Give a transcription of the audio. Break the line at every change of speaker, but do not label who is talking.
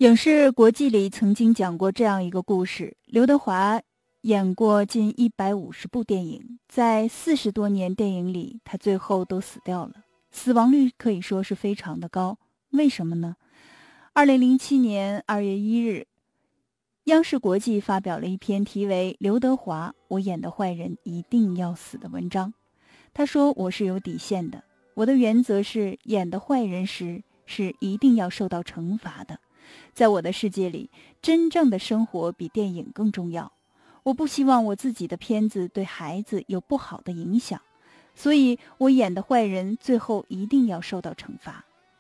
影视国际里曾经讲过这样一个故事：刘德华演过近150部电影，在40多年电影里，他最后都死掉了，死亡率可以说是非常的高。为什么呢？2007年2月1日，央视国际发表了一篇题为《刘德华，我演的坏人一定要死》的文章。他说：我是有底线的，我的原则是演的坏人时是一定要受到惩罚的。在我的世界里，真正的生活比电影更重要。我不希望我自己的片子对孩子有不好的影响，所以我演的坏人最后一定要受到惩罚。